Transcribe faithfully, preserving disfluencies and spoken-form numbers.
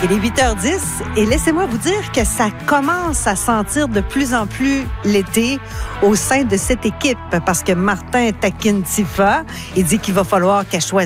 Il est huit heures dix et laissez-moi vous dire que ça commence à sentir de plus en plus l'été au sein de cette équipe parce que Martin taquine Tifa et dit qu'il va falloir qu'elle choisisse